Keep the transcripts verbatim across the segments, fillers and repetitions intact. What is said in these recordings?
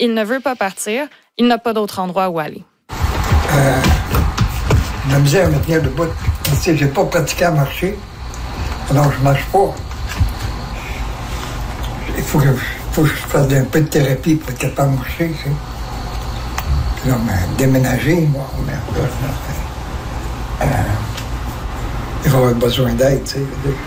il ne veut pas partir, il n'a pas d'autre endroit où aller. Euh, la misère me tenir debout. Tu sais, j'ai pas pratiqué à marcher, alors je marche pas. Il faut que, faut que je fasse un peu de thérapie pour être capable de marcher, tu sais. Puis là, ben, déménager, moi, merde, là, euh, il va avoir besoin d'aide, tu sais.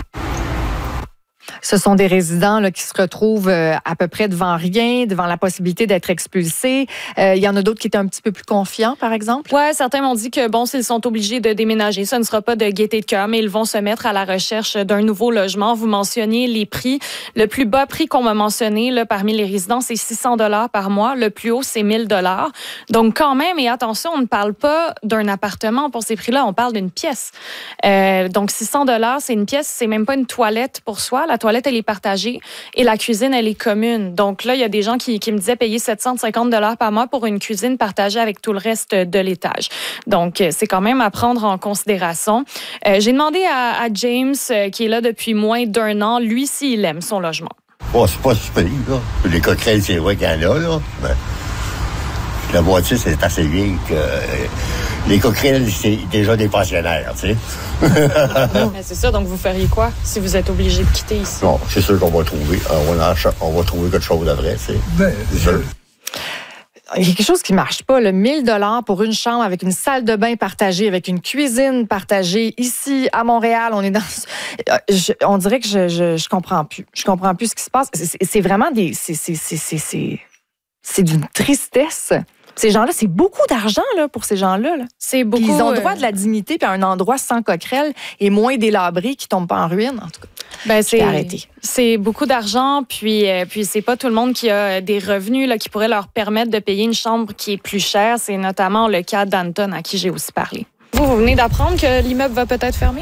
Ce sont des résidents là, qui se retrouvent euh, à peu près devant rien, devant la possibilité d'être expulsés. Euh, il y en a d'autres qui étaient un petit peu plus confiants, par exemple? Oui, certains m'ont dit que, bon, s'ils sont obligés de déménager, ce ne sera pas de gaieté de cœur, mais ils vont se mettre à la recherche d'un nouveau logement. Vous mentionniez les prix. Le plus bas prix qu'on m'a mentionné là, parmi les résidents, c'est six cents dollars par mois. Le plus haut, c'est mille dollars. Donc, quand même, et attention, on ne parle pas d'un appartement pour ces prix-là, on parle d'une pièce. Euh, donc, six cents dollars, c'est une pièce, c'est même pas une toilette pour soi. La toilette, elle est partagée et la cuisine, elle est commune. Donc là, il y a des gens qui, qui me disaient payer sept cent cinquante dollars par mois pour une cuisine partagée avec tout le reste de l'étage. Donc, c'est quand même à prendre en considération. Euh, j'ai demandé à, à James, euh, qui est là depuis moins d'un an, lui, s'il aime son logement. Oh, c'est pas super, là. Les coquerelles, c'est vrai qu'il y en a, là. Mais la voiture, c'est assez vieille que... Euh, les coquerelles, c'est déjà des pensionnaires, tu sais. C'est ça, donc vous feriez quoi si vous êtes obligé de quitter ici? Non, c'est sûr qu'on va trouver. On va, on va trouver quelque chose de vrai, tu sais. Ben, je... Il y a quelque chose qui ne marche pas. Là. mille dollars pour une chambre avec une salle de bain partagée, avec une cuisine partagée. Ici, à Montréal, on est dans... Je, on dirait que je, je, je comprends plus. Je comprends plus ce qui se passe. C'est, c'est vraiment des... C'est, c'est, c'est, c'est, c'est, c'est d'une tristesse. Ces gens-là, c'est beaucoup d'argent là, pour ces gens-là. Là. C'est beaucoup. Puis ils ont droit de la dignité puis un endroit sans coquerelle et moins délabré qui tombe pas en ruine, en tout cas. Ben, c'est, arrêté. c'est beaucoup d'argent, puis, euh, puis c'est pas tout le monde qui a des revenus là, qui pourraient leur permettre de payer une chambre qui est plus chère. C'est notamment le cas d'Anton, à qui j'ai aussi parlé. Vous, vous venez d'apprendre que l'immeuble va peut-être fermer?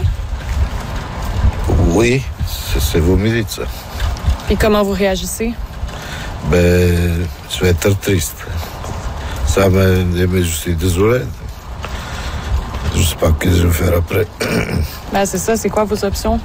Oui, c'est, c'est vous me dites ça. Puis comment vous réagissez? Ben, je vais être triste. Ça me, mais je suis désolé. Je sais pas ce que je vais faire après. Ben, c'est ça. C'est quoi vos options?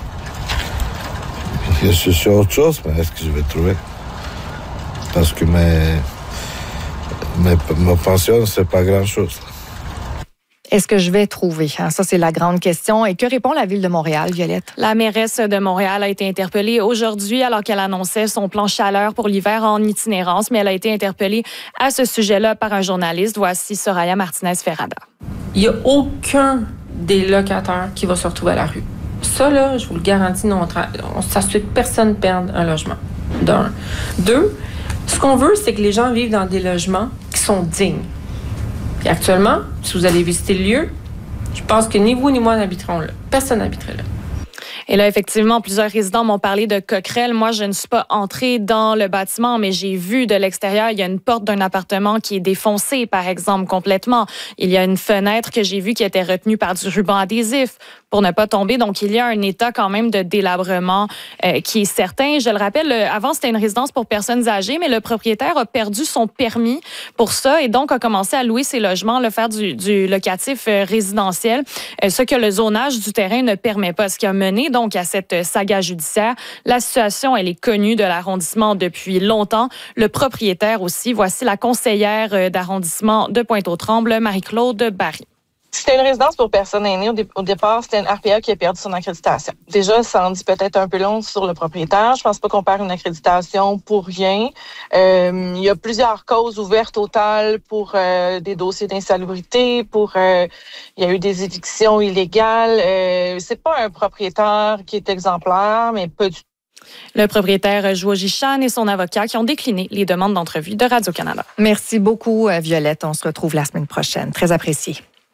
Je suis sur autre chose, mais est-ce que je vais trouver? Parce que mes, mes, ma pension, c'est pas grand-chose. Est-ce que je vais trouver? Ça, c'est la grande question. Et que répond la Ville de Montréal, Violette? La mairesse de Montréal a été interpellée aujourd'hui alors qu'elle annonçait son plan chaleur pour l'hiver en itinérance, mais elle a été interpellée à ce sujet-là par un journaliste. Voici Soraya Martinez-Ferrada. Il n'y a aucun des locataires qui va se retrouver à la rue. Ça, là, je vous le garantis, non, on s'assure que personne ne perde un logement. D'un. Deux, ce qu'on veut, c'est que les gens vivent dans des logements qui sont dignes. Puis actuellement, si vous allez visiter le lieu, je pense que ni vous ni moi n'habiterons là. Personne n'habiterait là. Et là, effectivement, plusieurs résidents m'ont parlé de coquerelles. Moi, je ne suis pas entrée dans le bâtiment, mais j'ai vu de l'extérieur, il y a une porte d'un appartement qui est défoncée, par exemple, complètement. Il y a une fenêtre que j'ai vue qui était retenue par du ruban adhésif pour ne pas tomber. Donc, il y a un état quand même de délabrement euh, qui est certain. Je le rappelle, avant, c'était une résidence pour personnes âgées, mais le propriétaire a perdu son permis pour ça et donc a commencé à louer ses logements, le faire du, du locatif euh, résidentiel, euh, ce que le zonage du terrain ne permet pas, ce qui a mené donc à cette saga judiciaire. La situation, elle est connue de l'arrondissement depuis longtemps. Le propriétaire aussi. Voici la conseillère d'arrondissement de Pointe-aux-Trembles, Marie-Claude Barry. C'était une résidence pour personnes aînées. Au, dé- au départ, c'était une R P A qui a perdu son accréditation. Déjà, ça en dit peut-être un peu long sur le propriétaire. Je pense pas qu'on perd une accréditation pour rien. Euh, il y a plusieurs causes ouvertes au T A L pour euh, des dossiers d'insalubrité, pour euh, il y a eu des évictions illégales. Euh, c'est pas un propriétaire qui est exemplaire, mais pas du tout. Le propriétaire Jouo Jichan et son avocat qui ont décliné les demandes d'entrevue de Radio-Canada. Merci beaucoup, Violette. On se retrouve la semaine prochaine. Très apprécié.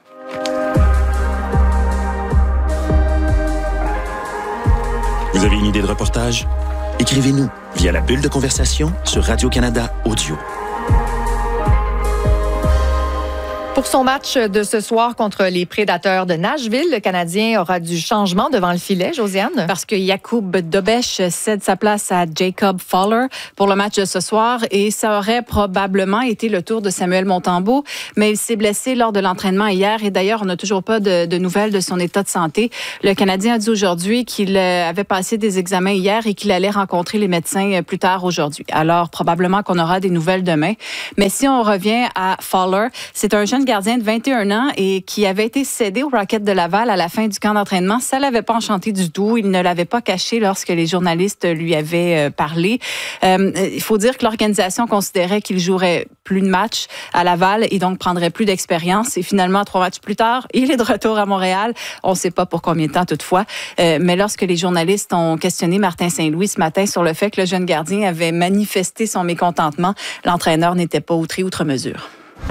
Vous avez une idée de reportage? Écrivez-nous via la bulle de conversation sur Radio-Canada Audio. Pour son match de ce soir contre les Prédateurs de Nashville, le Canadien aura du changement devant le filet, Josiane. Parce que Jakub Dobeš cède sa place à Jacob Fowler pour le match de ce soir et ça aurait probablement été le tour de Samuel Montembeault, mais il s'est blessé lors de l'entraînement hier et d'ailleurs, on n'a toujours pas de, de nouvelles de son état de santé. Le Canadien a dit aujourd'hui qu'il avait passé des examens hier et qu'il allait rencontrer les médecins plus tard aujourd'hui. Alors, probablement qu'on aura des nouvelles demain. Mais si on revient à Fowler, c'est un jeune gardien de vingt et un ans et qui avait été cédé au Rocket de Laval à la fin du camp d'entraînement. Ça l'avait pas enchanté du tout. Il ne l'avait pas caché lorsque les journalistes lui avaient parlé. Euh, il faut dire que l'organisation considérait qu'il jouerait plus de matchs à Laval et donc prendrait plus d'expérience. Et finalement, trois matchs plus tard, il est de retour à Montréal. On ne sait pas pour combien de temps toutefois. Euh, mais lorsque les journalistes ont questionné Martin Saint-Louis ce matin sur le fait que le jeune gardien avait manifesté son mécontentement, l'entraîneur n'était pas outré outre mesure.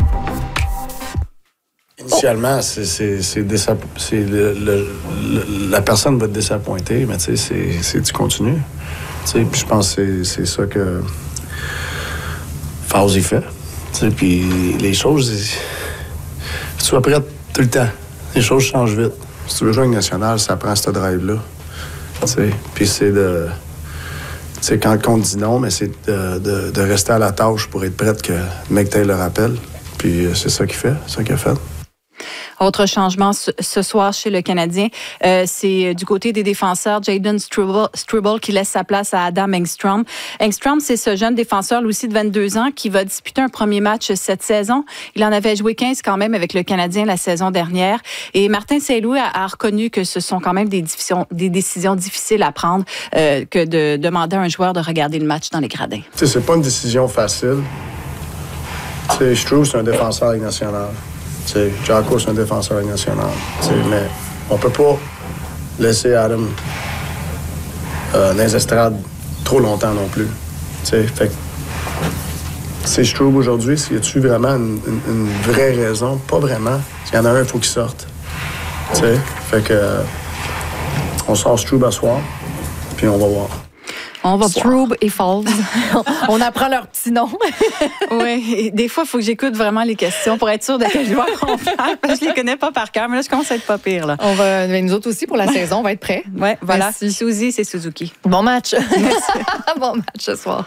Initialement, c'est, c'est, c'est, désapp... c'est le, le, le, la personne va te désappointer, mais tu sais, c'est, c'est tu continues. Tu sais, puis je pense que c'est, c'est ça que Fauzi fait. Tu sais, puis les choses, tu sois prêt tout le temps. Les choses changent vite. Si tu veux jouer en nationale, ça prend ce drive-là. Tu sais, puis c'est de... Tu sais, quand on dit non, mais c'est de, de, de rester à la tâche pour être prête que le mec t'aille le rappel. Puis c'est ça qu'il fait, c'est ça qu'il a fait. Autre changement ce soir chez le Canadien, euh, c'est du côté des défenseurs, Jayden Struble, Struble qui laisse sa place à Adam Engstrom. Engstrom, c'est ce jeune défenseur, lui aussi de vingt-deux ans, qui va disputer un premier match cette saison. Il en avait joué quinze quand même avec le Canadien la saison dernière. Et Martin Saint-Louis a, a reconnu que ce sont quand même des, des décisions difficiles à prendre euh, que de demander à un joueur de regarder le match dans les gradins. Tu sais, c'est pas une décision facile. Tu sais, Struble, c'est un défenseur national. T'sais, Jacko, c'est un défenseur national. Mais on peut pas laisser Adam euh, dans les estrades trop longtemps non plus. T'sais, fait que c'est Struble aujourd'hui. Y a-tu vraiment une, une, une vraie raison? Pas vraiment. S'il y en a un, il faut qu'il sorte. T'sais, fait que euh, on sort Struble à soir, puis on va voir. On va Struble et Falls. On apprend leur petit nom. Oui, des fois, il faut que j'écoute vraiment les questions pour être sûre de quel joueur on parle, parce que je les connais pas par cœur, mais là, je commence à être pas pire. Là. On va, nous autres aussi, pour la saison, on va être prêts. Oui, voilà. Merci. Suzy, c'est Suzuki. Bon match. Bon match ce soir.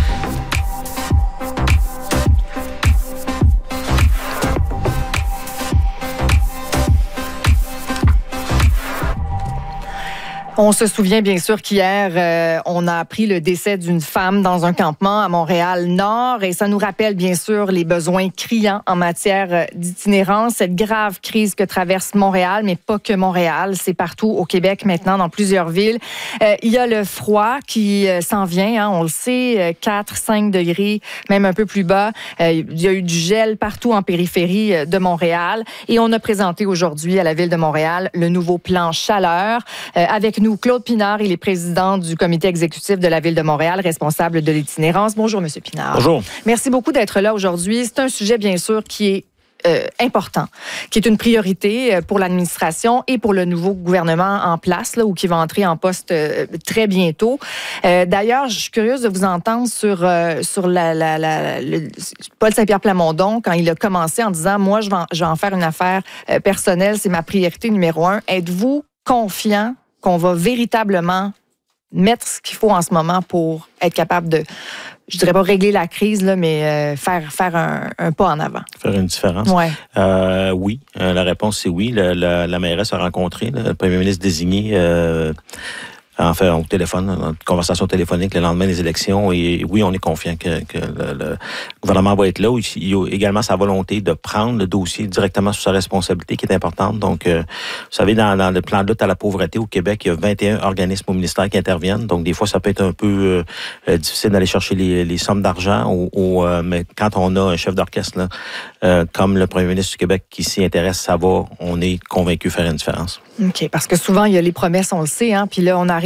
On se souvient bien sûr qu'hier, euh, on a appris le décès d'une femme dans un campement à Montréal-Nord et ça nous rappelle bien sûr les besoins criants en matière d'itinérance, cette grave crise que traverse Montréal, mais pas que Montréal, c'est partout au Québec maintenant, dans plusieurs villes. Euh, il y a le froid qui euh, s'en vient, hein, on le sait, quatre, cinq degrés, même un peu plus bas. Euh, il y a eu du gel partout en périphérie de Montréal et on a présenté aujourd'hui à la Ville de Montréal le nouveau plan chaleur. Euh, avec nous, Claude Pinard, il est président du comité exécutif de la Ville de Montréal, responsable de l'itinérance. Bonjour, Monsieur Pinard. Bonjour. Merci beaucoup d'être là aujourd'hui. C'est un sujet, bien sûr, qui est euh, important, qui est une priorité pour l'administration et pour le nouveau gouvernement en place, là, ou qui va entrer en poste euh, très bientôt. Euh, d'ailleurs, je suis curieuse de vous entendre sur, euh, sur la, la, la, le, Paul Saint-Pierre Plamondon, quand il a commencé en disant « Moi, je vais en, je vais en faire une affaire euh, personnelle, c'est ma priorité numéro un ». Êtes-vous confiant qu'on va véritablement mettre ce qu'il faut en ce moment pour être capable de, je dirais pas régler la crise, là, mais euh, faire, faire un, un pas en avant? Faire une différence? Ouais. Euh, oui. Euh, la réponse, c'est oui. La, la, la mairesse a rencontré le premier ministre désigné euh, en fait, au téléphone, en conversation téléphonique le lendemain des élections. Et oui, on est confiant que, que le, le gouvernement va être là. Il y a également sa volonté de prendre le dossier directement sous sa responsabilité qui est importante. Donc, euh, vous savez, dans, dans le plan de lutte à la pauvreté au Québec, il y a vingt et un organismes au ministère qui interviennent. Donc, des fois, ça peut être un peu euh, difficile d'aller chercher les, les sommes d'argent. Au, au, euh, mais quand on a un chef d'orchestre là, euh, comme le premier ministre du Québec qui s'y intéresse, ça va, on est convaincu faire une différence. OK, parce que souvent, il y a les promesses, on le sait, hein, puis là, on arrive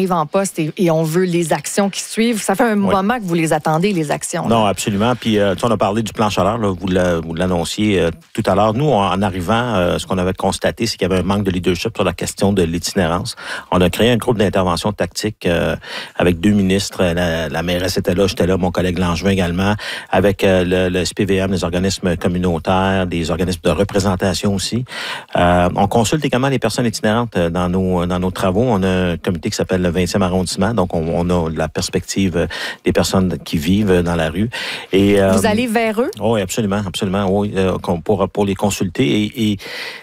arrive en poste et, et on veut les actions qui suivent. Ça fait un oui. moment que vous les attendez, les actions. Non, là. absolument. Puis, euh, on a parlé du plan chaleur, là, vous, la, vous l'annonciez euh, tout à l'heure. Nous, en, en arrivant, euh, ce qu'on avait constaté, c'est qu'il y avait un manque de leadership sur la question de l'itinérance. On a créé un groupe d'intervention tactique euh, avec deux ministres. La, la mairesse était là, j'étais là, mon collègue Langevin également, avec euh, le, le S P V M, les organismes communautaires, des organismes de représentation aussi. Euh, on consulte également les personnes itinérantes dans nos, dans nos travaux. On a un comité qui s'appelle le vingtième arrondissement, donc on, on a la perspective des personnes qui vivent dans la rue. Et, euh, vous allez vers eux? Oui, absolument, absolument, oui, euh, pour, pour les consulter. Et, et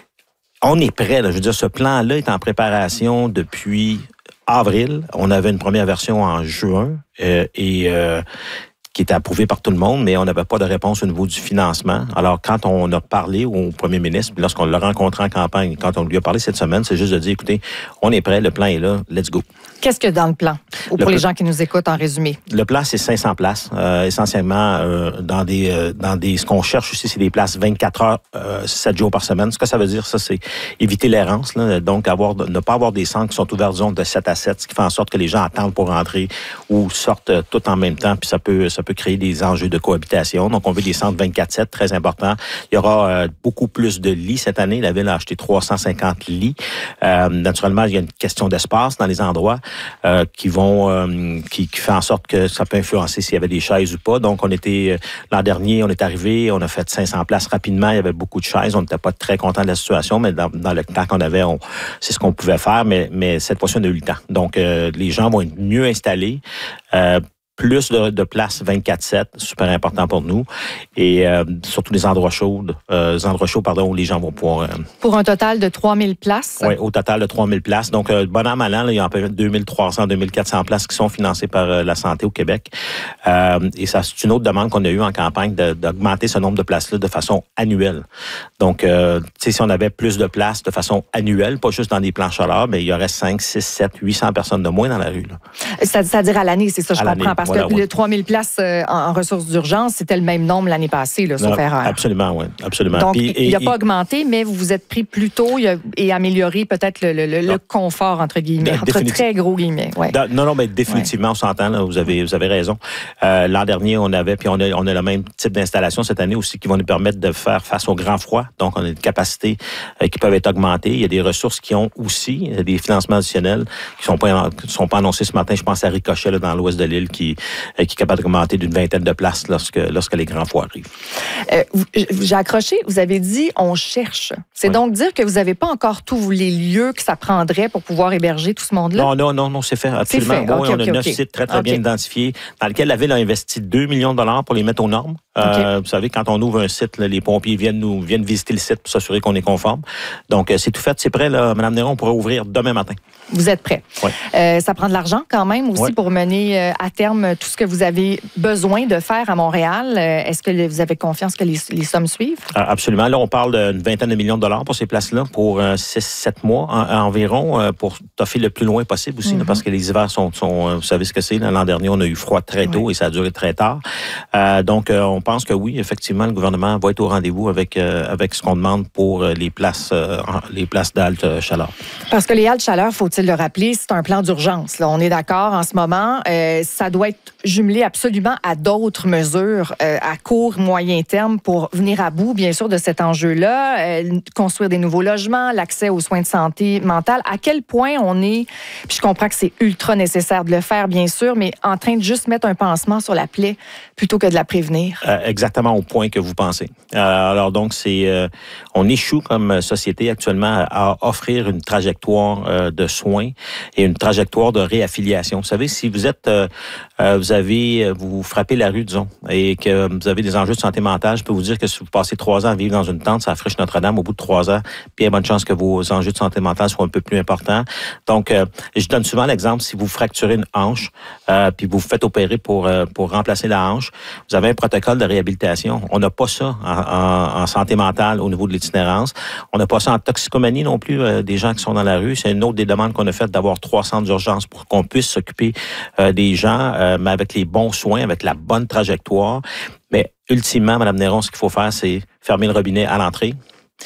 on est prêt, là, je veux dire, ce plan-là est en préparation depuis avril. On avait une première version en juin euh, et... Euh, qui était approuvé par tout le monde, mais on n'avait pas de réponse au niveau du financement. Alors, quand on a parlé au premier ministre, lorsqu'on l'a rencontré en campagne, quand on lui a parlé cette semaine, c'est juste de dire, écoutez, on est prêt, le plan est là, let's go. Qu'est-ce qu'il y a dans le plan? Ou le pour les plan, gens qui nous écoutent en résumé? Le plan, c'est cinq cents places, euh, essentiellement euh, dans des euh, dans des. Ce qu'on cherche aussi, c'est des places vingt-quatre heures, euh, sept jours par semaine. Ce que ça veut dire, ça, c'est éviter l'errance, là, donc avoir ne pas avoir des centres qui sont ouverts, disons, de sept à sept, ce qui fait en sorte que les gens attendent pour rentrer ou sortent tout en même temps, puis ça peut ça peut créer des enjeux de cohabitation. Donc, on veut des centres vingt-quatre sept, très important. Il y aura euh, beaucoup plus de lits cette année. La Ville a acheté trois cent cinquante lits. Euh, naturellement, il y a une question d'espace dans les endroits euh, qui vont, euh, qui, qui fait en sorte que ça peut influencer s'il y avait des chaises ou pas. Donc, on était, euh, l'an dernier, on est arrivé, on a fait cinq cents places rapidement. Il y avait beaucoup de chaises. On n'était pas très content de la situation, mais dans, dans le temps qu'on avait, on, c'est ce qu'on pouvait faire. Mais, mais cette fois-ci, on a eu le temps. Donc, euh, les gens vont être mieux installés. Euh, plus de, de places vingt-quatre sept, super important pour nous. Et euh, surtout les endroits chauds, euh, les endroits chauds, pardon, où les gens vont pouvoir... Euh, pour un total de trois mille places? Oui, au total de trois mille places. Donc, euh, bon an, mal an, là, il y a environ deux mille trois cents, deux mille quatre cents places qui sont financées par euh, la santé au Québec. Euh, et ça, c'est une autre demande qu'on a eue en campagne de, d'augmenter ce nombre de places-là de façon annuelle. Donc, euh, tu sais, si on avait plus de places de façon annuelle, pas juste dans des plans chaleur, mais il y aurait cinq, six, sept, huit cents personnes de moins dans la rue. Là. C'est-à-dire à l'année, c'est ça, je à comprends. L'année. Parce Voilà, que ouais. les trois mille places euh, en, en ressources d'urgence, c'était le même nombre l'année passée, là, sauf non, erreur. Absolument, oui. Absolument. Donc, Puis, il n'a et, pas augmenté, mais vous vous êtes pris plus tôt et amélioré peut-être le, le, le, le confort, entre guillemets, entre Définitiv- très gros guillemets. Ouais. Non, non, mais définitivement, ouais. on s'entend, là, vous avez, vous avez raison. Euh, l'an dernier, on avait, puis on a, on a le même type d'installation cette année aussi qui vont nous permettre de faire face au grand froid. Donc, on a des capacités euh, qui peuvent être augmentées. Il y a des ressources qui ont aussi des financements additionnels qui ne sont pas, sont pas annoncés ce matin. Je pense à Ricochet, là, dans l'ouest de l'île, qui, euh, qui est capable d'augmenter d'une vingtaine de places lorsque, lorsque les grands froids arrivent. Euh, j'ai accroché, vous avez dit on cherche. C'est oui. donc dire que vous n'avez pas encore tous les lieux que ça prendrait pour pouvoir héberger tout ce monde-là? Non, non, non, non, c'est fait. Absolument. C'est fait. Bon, okay, oui, on okay, a neuf okay. sites très, très okay. bien identifiés dans lesquels la Ville a investi deux millions de dollars pour les mettre aux normes. Okay. Euh, vous savez, quand on ouvre un site, là, les pompiers viennent nous viennent visiter le site pour s'assurer qu'on est conforme. Donc, euh, c'est tout fait, c'est prêt. Là, Mme Néron, on pourrait ouvrir demain matin. Vous êtes prêt. Oui. Euh, ça prend de l'argent quand même aussi oui. pour mener euh, à terme tout ce que vous avez besoin de faire à Montréal. Euh, est-ce que vous avez confiance que les, les sommes suivent? Euh, absolument. Là, on parle d'une vingtaine de millions de dollars pour ces places-là pour euh, six sept mois en, environ euh, pour toffer le plus loin possible aussi, mm-hmm. là, parce que les hivers sont, sont euh, vous savez ce que c'est. L'an dernier, on a eu froid très tôt oui. et ça a duré très tard. Euh, donc, euh, on pense que oui, effectivement, le gouvernement va être au rendez-vous avec, euh, avec ce qu'on demande pour euh, les places, euh, les places d'halte euh, chaleur. Parce que les haltes chaleur, faut-il le rappeler, c'est un plan d'urgence. Là. On est d'accord en ce moment. Euh, ça doit être jumelé absolument à d'autres mesures euh, à court, moyen terme pour venir à bout, bien sûr, de cet enjeu-là. Euh, construire des nouveaux logements, l'accès aux soins de santé mentale. À quel point on est, puis je comprends que c'est ultra nécessaire de le faire, bien sûr, mais en train de juste mettre un pansement sur la plaie plutôt que de la prévenir. Euh, exactement au point que vous pensez. Euh, alors donc, c'est euh, on échoue comme société actuellement à offrir une trajectoire euh, de soins et une trajectoire de réaffiliation. Vous savez, si vous êtes, euh, euh, vous avez, vous frappez la rue, disons, et que vous avez des enjeux de santé mentale, je peux vous dire que si vous passez trois ans à vivre dans une tente, ça friche Notre-Dame au bout de trois ans, puis il y a bonne chance que vos enjeux de santé mentale soient un peu plus importants. Donc, euh, je donne souvent l'exemple, si vous fracturez une hanche, euh, puis vous vous faites opérer pour, euh, pour remplacer la hanche, vous avez un protocole de réhabilitation. On n'a pas ça en, en, en santé mentale au niveau de l'itinérance. On n'a pas ça en toxicomanie non plus, euh, des gens qui sont dans la rue. C'est une autre des demandes qu'on a faites d'avoir trois centres d'urgence pour qu'on puisse s'occuper euh, des gens, euh, mais avec les bons soins, avec la bonne trajectoire. Mais ultimement, Mme Néron, ce qu'il faut faire, c'est fermer le robinet à l'entrée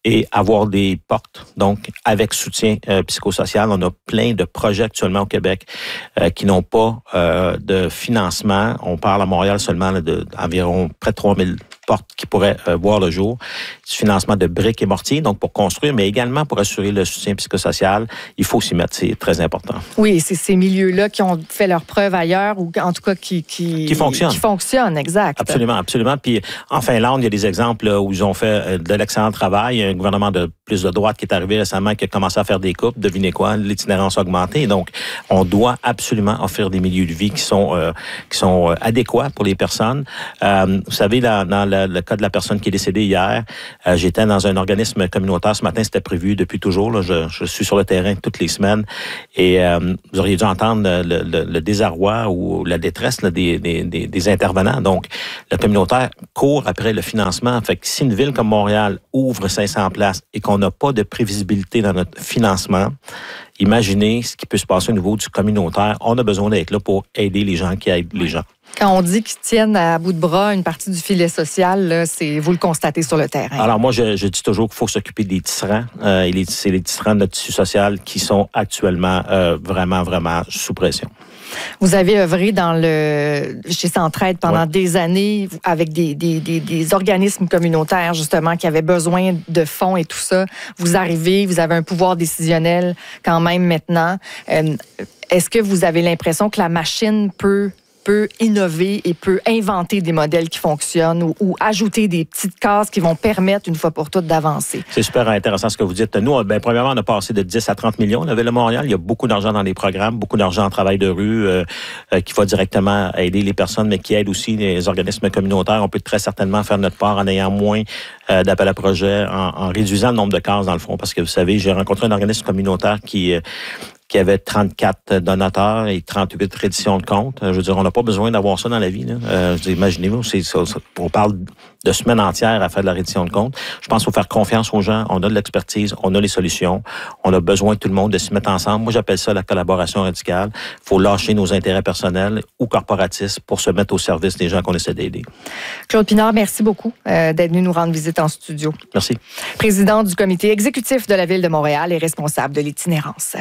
et avoir des portes, donc avec soutien euh, psychosocial. On a plein de projets actuellement au Québec euh, qui n'ont pas euh, de financement. On parle à Montréal seulement là, de, d'environ près de trois mille portes qui pourraient euh, voir le jour. Du financement de briques et mortiers, donc pour construire, mais également pour assurer le soutien psychosocial. Il faut s'y mettre, c'est très important. Oui, c'est ces milieux-là qui ont fait leurs preuves ailleurs ou en tout cas qui... Qui, qui fonctionnent. Qui fonctionnent, exact. Absolument, absolument. Puis en Finlande, il y a des exemples là, où ils ont fait de l'excellent travail. Il y a un gouvernement de plus de droite qui est arrivé récemment, qui a commencé à faire des coupes. Devinez quoi? L'itinérance a augmenté. Donc, on doit absolument offrir des milieux de vie qui sont, euh, qui sont euh, adéquats pour les personnes. Euh, vous savez, dans, dans le, le cas de la personne qui est décédée hier, euh, j'étais dans un organisme communautaire. Ce matin, c'était prévu depuis toujours. Là, je, je suis sur le terrain toutes les semaines. Et euh, vous auriez dû entendre le, le, le désarroi ou la détresse là, des, des, des, des intervenants. Donc, le communautaire court après le financement. Fait que si une ville comme Montréal ouvre cinq cents places et qu'on n'a pas de prévisibilité dans notre financement, imaginez ce qui peut se passer au niveau du communautaire. On a besoin d'être là pour aider les gens qui aident les gens. Quand on dit qu'ils tiennent à bout de bras une partie du filet social, là, c'est, vous le constatez sur le terrain. Alors moi, je, je dis toujours qu'il faut s'occuper des tisserands. Euh, et les, c'est les tisserands de notre tissu social qui sont actuellement euh, vraiment, vraiment sous pression. Vous avez œuvré dans le, chez Centraide pendant ouais. des années avec des, des, des, des organismes communautaires, justement, qui avaient besoin de fonds et tout ça. Vous arrivez, vous avez un pouvoir décisionnel quand même maintenant. Euh, est-ce que vous avez l'impression que la machine peut... peut innover et peut inventer des modèles qui fonctionnent ou, ou ajouter des petites cases qui vont permettre une fois pour toutes d'avancer? C'est super intéressant ce que vous dites. Nous, ben, premièrement, on a passé de dix à trente millions. La Ville de Montréal, il y a beaucoup d'argent dans les programmes, beaucoup d'argent en travail de rue euh, euh, qui va directement aider les personnes, mais qui aide aussi les organismes communautaires. On peut très certainement faire notre part en ayant moins euh, d'appels à projets, en, en réduisant le nombre de cases dans le fond. Parce que vous savez, j'ai rencontré un organisme communautaire qui... Euh, qui avait trente-quatre donateurs et trente-huit redditions de comptes. Je veux dire, on n'a pas besoin d'avoir ça dans la vie. Là. Euh, imaginez-vous, c'est, ça, ça, on parle de semaines entières à faire de la reddition de comptes. Je pense qu'il faut faire confiance aux gens. On a de l'expertise, on a les solutions. On a besoin de tout le monde de se mettre ensemble. Moi, j'appelle ça la collaboration radicale. Il faut lâcher nos intérêts personnels ou corporatistes pour se mettre au service des gens qu'on essaie d'aider. Claude Pinard, merci beaucoup euh, d'être venu nous rendre visite en studio. Merci. Président du comité exécutif de la Ville de Montréal et responsable de l'itinérance.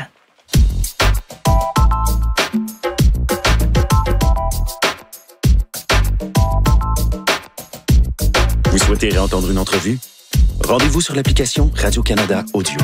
Vous souhaitez réentendre une entrevue? Rendez-vous sur l'application Radio-Canada Audio.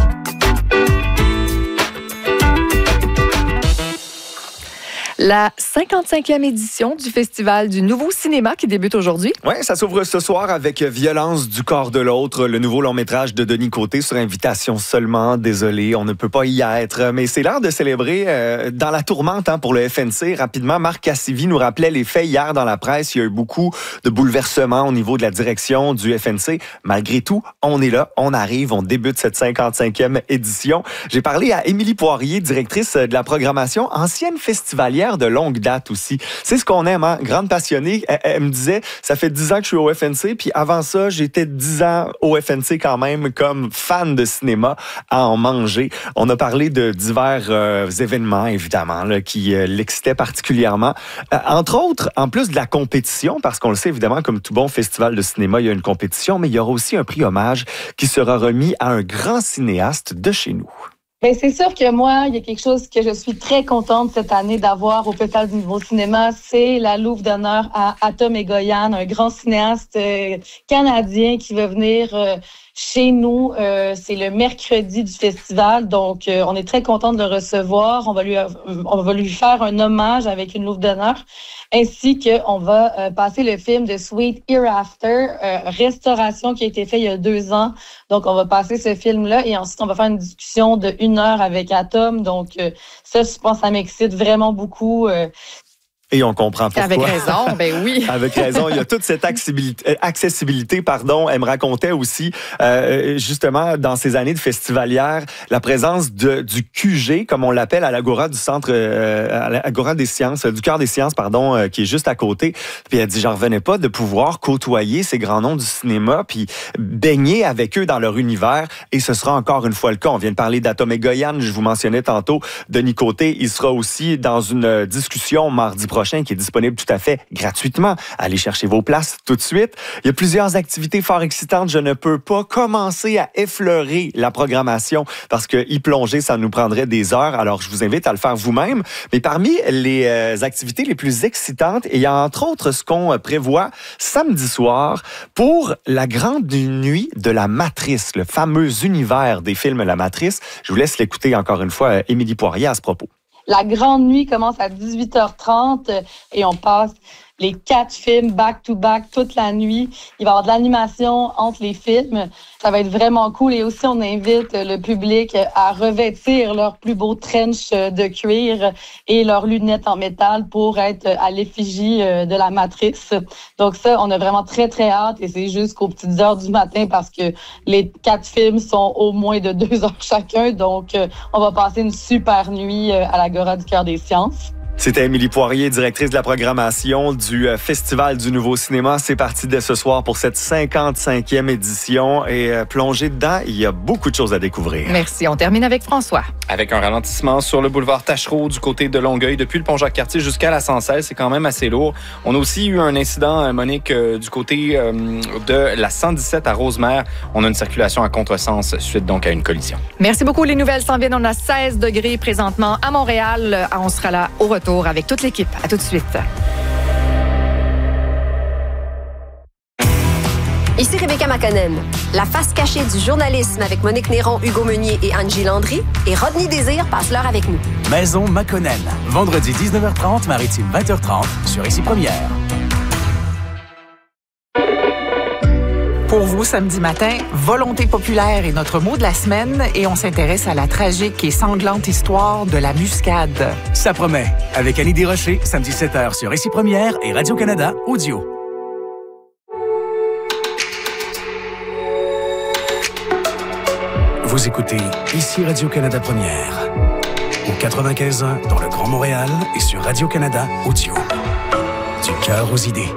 La cinquante-cinquième édition du Festival du Nouveau Cinéma qui débute aujourd'hui. Oui, ça s'ouvre ce soir avec Violence du corps de l'autre, le nouveau long-métrage de Denis Côté sur invitation seulement. Désolé, on ne peut pas y être. Mais c'est l'heure de célébrer euh, dans la tourmente hein, pour le F N C. Rapidement, Marc Cassivi nous rappelait les faits hier dans la presse. Il y a eu beaucoup de bouleversements au niveau de la direction du F N C. Malgré tout, on est là, on arrive, on débute cette cinquante-cinquième édition. J'ai parlé à Émilie Poirier, directrice de la programmation, ancienne festivalière de longue date aussi. C'est ce qu'on aime, hein? Grande passionnée. Elle, elle me disait, ça fait dix ans que je suis au F N C, puis avant ça, j'étais dix ans au F N C quand même comme fan de cinéma à en manger. On a parlé de divers euh, événements, évidemment, là, qui euh, l'excitaient particulièrement. Euh, entre autres, en plus de la compétition, parce qu'on le sait évidemment, comme tout bon festival de cinéma, il y a une compétition, mais il y aura aussi un prix hommage qui sera remis à un grand cinéaste de chez nous. Bien, c'est sûr que moi, il y a quelque chose que je suis très contente cette année d'avoir au Festival du Nouveau Cinéma, c'est la Louve d'honneur à Atom Egoyan, un grand cinéaste euh, canadien qui va venir euh, chez nous. Euh, c'est le mercredi du festival, donc euh, on est très content de le recevoir. On va lui, euh, on va lui faire un hommage avec une Louve d'honneur, ainsi qu'on va euh, passer le film de Sweet Hereafter, euh, restauration qui a été fait il y a deux ans. Donc, on va passer ce film-là et ensuite, on va faire une discussion de une heure avec Atom. Donc, euh, ça, je pense, ça m'excite vraiment beaucoup. Euh, Et on comprend pourquoi. Avec raison, ben oui. Avec raison, il y a toute cette accessibilité, accessibilité pardon. Elle me racontait aussi, euh, justement, dans ces années de festivalière, la présence de, du Q G, comme on l'appelle, à l'Agora du Centre, euh, à l'Agora des Sciences, du Cœur des Sciences, pardon, euh, qui est juste à côté. Puis elle dit, j'en revenais pas de pouvoir côtoyer ces grands noms du cinéma, puis baigner avec eux dans leur univers. Et ce sera encore une fois le cas. On vient de parler d'Atom Egoyan, je vous mentionnais tantôt, Denis Côté. Il sera aussi dans une discussion mardi prochain prochain qui est disponible tout à fait gratuitement. Allez chercher vos places tout de suite. Il y a plusieurs activités fort excitantes. Je ne peux pas commencer à effleurer la programmation parce que y plonger, ça nous prendrait des heures. Alors, je vous invite à le faire vous-même. Mais parmi les euh, activités les plus excitantes, il y a entre autres ce qu'on prévoit samedi soir pour la grande nuit de la Matrice, le fameux univers des films La Matrice. Je vous laisse l'écouter encore une fois, Émilie Poirier, à ce propos. La grande nuit commence à dix-huit heures trente et on passe les quatre films back-to-back toute la nuit. Il va y avoir de l'animation entre les films. Ça va être vraiment cool. Et aussi, on invite le public à revêtir leur plus beau trench de cuir et leurs lunettes en métal pour être à l'effigie de la Matrice. Donc ça, on a vraiment très, très hâte. Et c'est jusqu'aux petites heures du matin parce que les quatre films sont au moins de deux heures chacun. Donc, on va passer une super nuit à l'Agora du Cœur des Sciences. C'était Émilie Poirier, directrice de la programmation du Festival du Nouveau Cinéma. C'est parti dès ce soir pour cette cinquante-cinquième édition. Et euh, plongé dedans, il y a beaucoup de choses à découvrir. Merci. On termine avec François. Avec un ralentissement sur le boulevard Tachereau du côté de Longueuil, depuis le pont Jacques-Cartier jusqu'à la cent seize, c'est quand même assez lourd. On a aussi eu un incident, Monique, euh, du côté euh, de la cent dix-sept à Rosemère. On a une circulation à contresens suite donc à une collision. Merci beaucoup. Les nouvelles s'en viennent. On a seize degrés présentement à Montréal. On sera là au retour avec toute l'équipe. À tout de suite. Ici Rebecca McConnell. La face cachée du journalisme avec Monique Néron, Hugo Meunier et Angie Landry. Et Rodney Désir passe l'heure avec nous. Maison McConnell. Vendredi dix-neuf heures trente, Maritime vingt heures trente sur Ici Première. Pour vous, samedi matin, Volonté populaire est notre mot de la semaine et on s'intéresse à la tragique et sanglante histoire de la muscade. Ça promet. Avec Annie Desrochers, samedi sept heures sur Ici Première et Radio-Canada Audio. Vous écoutez Ici Radio-Canada Première. Au quatre-vingt-quinze ans dans le Grand Montréal et sur Radio-Canada Audio. Du cœur aux idées.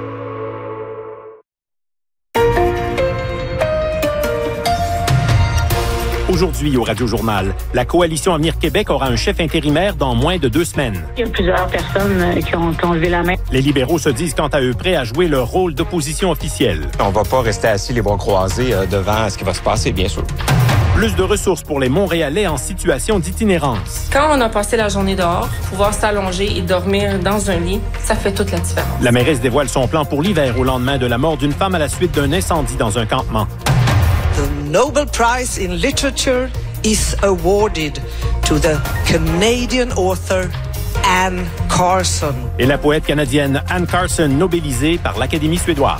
Aujourd'hui, au Radio-Journal, la Coalition Avenir Québec aura un chef intérimaire dans moins de deux semaines. Il y a plusieurs personnes qui ont, qui ont levé la main. Les libéraux se disent quant à eux prêts à jouer leur rôle d'opposition officielle. On va pas rester assis les bras croisés euh, devant ce qui va se passer, bien sûr. Plus de ressources pour les Montréalais en situation d'itinérance. Quand on a passé la journée dehors, pouvoir s'allonger et dormir dans un lit, ça fait toute la différence. La mairesse dévoile son plan pour l'hiver au lendemain de la mort d'une femme à la suite d'un incendie dans un campement. The Nobel Prize in Literature is awarded to the Canadian author Anne Carson. Et la poète canadienne Anne Carson nobelisée par l'Académie suédoise.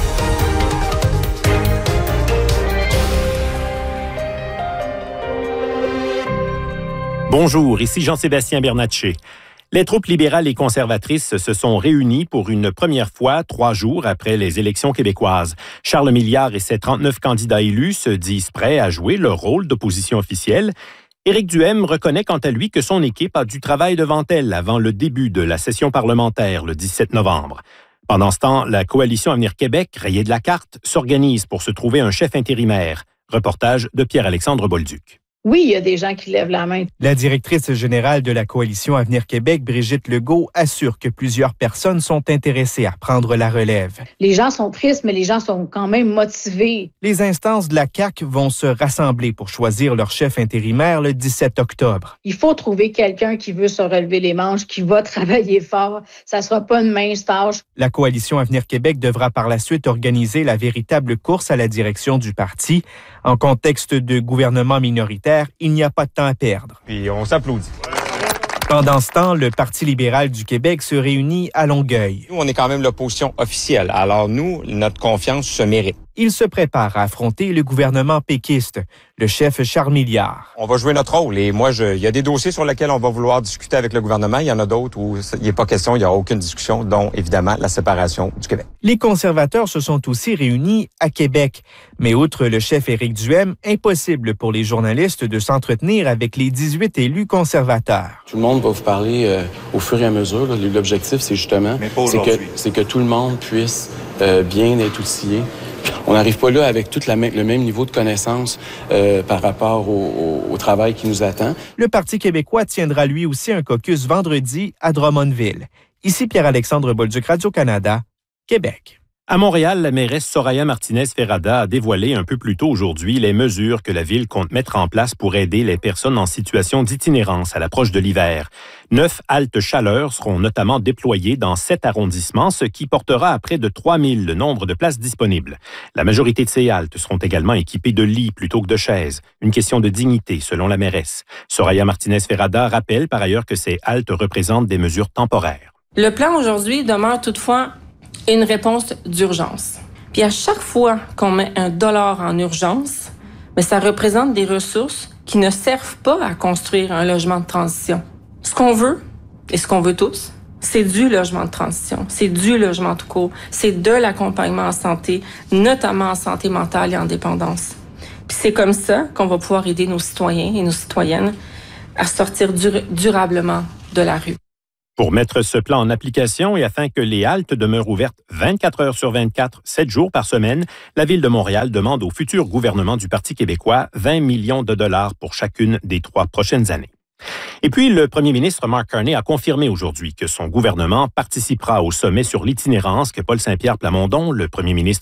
Bonjour, ici Jean-Sébastien Bernatchez. Les troupes libérales et conservatrices se sont réunies pour une première fois trois jours après les élections québécoises. Charles Milliard et ses trente-neuf candidats élus se disent prêts à jouer leur rôle d'opposition officielle. Éric Duhaime reconnaît quant à lui que son équipe a du travail devant elle avant le début de la session parlementaire le dix-sept novembre. Pendant ce temps, la Coalition Avenir Québec, rayée de la carte, s'organise pour se trouver un chef intérimaire. Reportage de Pierre-Alexandre Bolduc. Oui, il y a des gens qui lèvent la main. La directrice générale de la Coalition Avenir Québec, Brigitte Legault, assure que plusieurs personnes sont intéressées à prendre la relève. Les gens sont tristes, mais les gens sont quand même motivés. Les instances de la C A Q vont se rassembler pour choisir leur chef intérimaire le dix-sept octobre. Il faut trouver quelqu'un qui veut se relever les manches, qui va travailler fort. Ça ne sera pas une mince tâche. La Coalition Avenir Québec devra par la suite organiser la véritable course à la direction du parti. En contexte de gouvernement minoritaire, il n'y a pas de temps à perdre. Puis on s'applaudit. Pendant ce temps, le Parti libéral du Québec se réunit à Longueuil. Nous, on est quand même l'opposition officielle. Alors nous, notre confiance se mérite. Il se prépare à affronter le gouvernement péquiste, le chef Charles Milliard. On va jouer notre rôle et moi, je, il y a des dossiers sur lesquels on va vouloir discuter avec le gouvernement. Il y en a d'autres où il n'y a pas question, il n'y a aucune discussion, dont évidemment la séparation du Québec. Les conservateurs se sont aussi réunis à Québec. Mais outre le chef Éric Duhaime, impossible pour les journalistes de s'entretenir avec les dix-huit élus conservateurs. Tout le monde va vous parler euh, au fur et à mesure. Là. L'objectif, c'est justement c'est que, c'est que tout le monde puisse euh, bien être outillé. On n'arrive pas là avec tout la, le même niveau de connaissance euh, par rapport au, au, au travail qui nous attend. Le Parti québécois tiendra lui aussi un caucus vendredi à Drummondville. Ici Pierre-Alexandre Bolduc, Radio-Canada, Québec. À Montréal, la mairesse Soraya Martinez-Ferrada a dévoilé un peu plus tôt aujourd'hui les mesures que la ville compte mettre en place pour aider les personnes en situation d'itinérance à l'approche de l'hiver. Neuf haltes chaleur seront notamment déployées dans sept arrondissements, ce qui portera à près de trois mille le nombre de places disponibles. La majorité de ces haltes seront également équipées de lits plutôt que de chaises. Une question de dignité, selon la mairesse. Soraya Martinez-Ferrada rappelle par ailleurs que ces haltes représentent des mesures temporaires. Le plan aujourd'hui demeure toutefois une réponse d'urgence. Puis à chaque fois qu'on met un dollar en urgence, mais ça représente des ressources qui ne servent pas à construire un logement de transition. Ce qu'on veut, et ce qu'on veut tous, c'est du logement de transition, c'est du logement tout court, c'est de l'accompagnement en santé, notamment en santé mentale et en dépendance. Puis c'est comme ça qu'on va pouvoir aider nos citoyens et nos citoyennes à sortir dur- durablement de la rue. Pour mettre ce plan en application et afin que les haltes demeurent ouvertes vingt-quatre heures sur vingt-quatre, sept jours par semaine, la Ville de Montréal demande au futur gouvernement du Parti québécois vingt millions de dollars pour chacune des trois prochaines années. Et puis, le premier ministre Mark Carney a confirmé aujourd'hui que son gouvernement participera au sommet sur l'itinérance que Paul Saint-Pierre Plamondon, le premier ministre